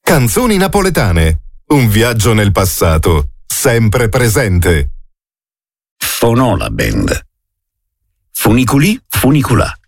Canzoni napoletane. Un viaggio nel passato, sempre presente. Fonò la band. Funiculi, funiculà.